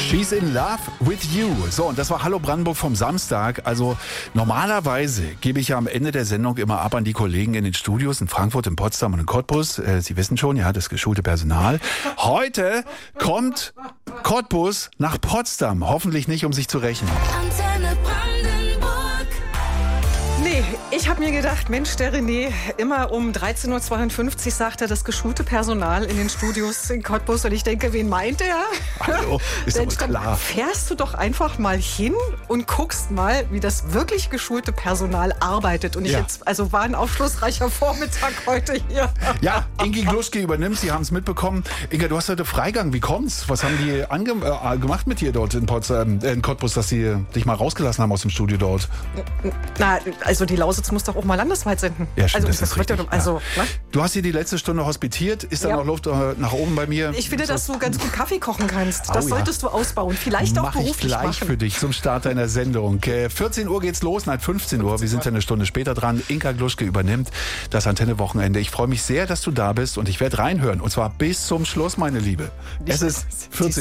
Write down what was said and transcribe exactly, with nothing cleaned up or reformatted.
She's in love with you. So, und das war Hallo Brandenburg vom Samstag. Also normalerweise gebe ich ja am Ende der Sendung immer ab an die Kollegen in den Studios in Frankfurt, in Potsdam und in Cottbus. Äh, Sie wissen schon, ja, das geschulte Personal. Heute kommt Cottbus nach Potsdam. Hoffentlich nicht, um sich zu rächen. Antenne Brandenburg. Nee, ich habe mir gedacht, Mensch, der René, immer um dreizehn Uhr zweiundfünfzig sagt er das geschulte Personal in den Studios in Cottbus. Und ich denke, wen meint er? Hallo, ist Mensch, aber klar. dann fährst du doch einfach mal hin und guckst mal, wie das wirklich geschulte Personal arbeitet. Und ich Ja. jetzt, also war ein aufschlussreicher Vormittag heute hier. Ja, Ingi Gluschke übernimmt, Sie haben es mitbekommen. Inga, du hast heute Freigang, wie kommt's? Was haben die ange äh, gemacht mit dir dort in, Potsdam, äh, in Cottbus, dass sie dich mal rausgelassen haben aus dem Studio dort? Na, also die Lausitz muss doch auch mal landesweit senden. Ja, stimmt, also, das ist wird ja richtig. doch- also, ja. ne? Du hast hier die letzte Stunde hospitiert. Ist da Ja. noch Luft äh, nach oben bei mir? Ich finde, dass du ganz gut Kaffee kochen kannst. Das Oh ja. solltest du ausbauen. Vielleicht auch Mach ich beruflich gleich machen. für dich zum Start deiner Sendung. Äh, vierzehn Uhr geht's los, nein, fünfzehn Uhr. Wir sind ja eine Stunde später dran. Inga Gluschke übernimmt das Antenne-Wochenende. Ich freue mich sehr, dass du da bist und ich werde reinhören. Und zwar bis zum Schluss, meine Liebe. Es ist vierzehn